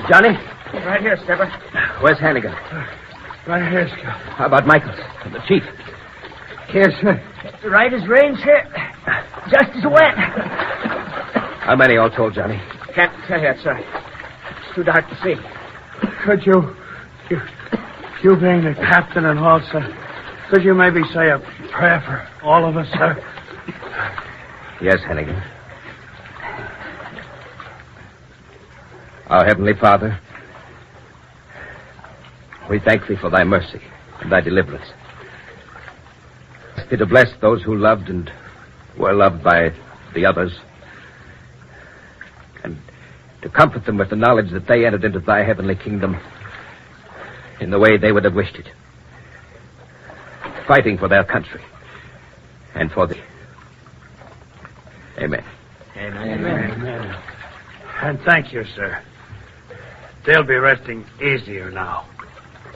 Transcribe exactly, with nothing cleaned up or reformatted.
Johnny? Right here, Stepper. Where's Hannigan? Right here, Scout. How about Michaels, the chief? Here, sir. Right as rain, sir. Just as wet. How many all told, Johnny? Can't tell yet, sir. It's too dark to see. Could you, you, you being the captain and all, sir, could you maybe say a prayer for all of us, sir? Yes, Hannigan. Our Heavenly Father, we thank Thee for Thy mercy and Thy deliverance. Ask Thee to bless those who loved and were loved by the others, and to comfort them with the knowledge that they entered into Thy heavenly kingdom in the way they would have wished it, fighting for their country and for Thee. Amen. Amen. Amen. And thank you, sir. They'll be resting easier now.